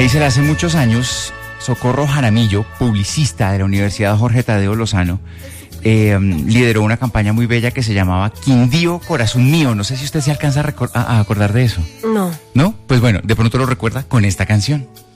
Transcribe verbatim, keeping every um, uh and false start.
Hazel, hace muchos años, Socorro Jaramillo, publicista de la Universidad Jorge Tadeo Lozano, eh, lideró una campaña muy bella que se llamaba Quindío, Corazón Mío. No sé si usted se alcanza a, recor- a, a acordar de eso. No. ¿No? Pues bueno, de pronto lo recuerda con esta canción.